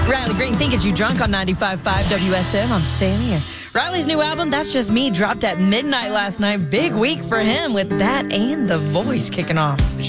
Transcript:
Riley Green, Think It's You Drunk on 95.5 WSM. I'm Sammy. Riley's new album, That's Just Me, dropped at midnight last night. Big week for him with that and The Voice kicking off.